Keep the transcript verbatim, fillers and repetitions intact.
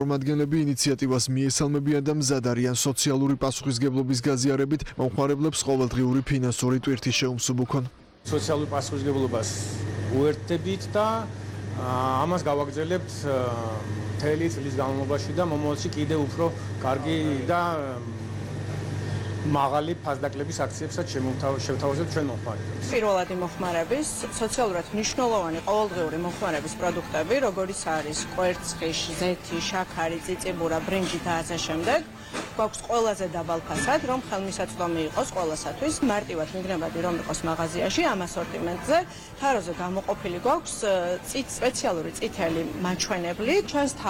Წარმომადგენლები ინიციატივას მიესალმებიან და მზად არიან სოციალური პასუხისმგებლობის გაზიარებით მომხმარებლებს ყოველდღიური ფინანსური ტვირთი შეუმსუბუქონ. სოციალურ პასუხისმგებლობას უერთდებით და ამას გავაგრძელებთ მთელი წლის განმავლობაში და მომავალში კიდევ უფრო კარგი და მაღალი ფასდაკლების აქციებსაც შევთავაზებთ ჩვენ მომხმარებლებს. პირველად მოხმარების სოციალურად მნიშვნელოვანი ყოველდღიური მოხმარების პროდუქტები, როგორიც არის კვერცხი, ზეთი, შაქარი, წიწიბურა, ბრინჯი და ასე შემდეგ, გვაქვს ყველაზე დაბალ ფასად, რომ ხელმისაწვდომი იყოს ყველასათვის, მარტივად მიგნებადი რომ იყოს მაღაზიაში ამ ასორტიმენტზე, თაროზე გამოყოფილი გვაქვს სპეციალური წითელი მაჩვენებლი, ჩვენს